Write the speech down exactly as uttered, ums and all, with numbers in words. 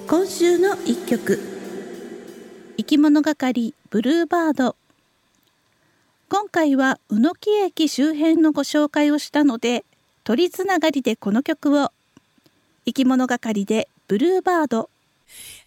今週の一曲、生き物係ブルーバード。今回は宇野木駅周辺のご紹介をしたので、鳥つながりでこの曲を。生き物係でブルーバード。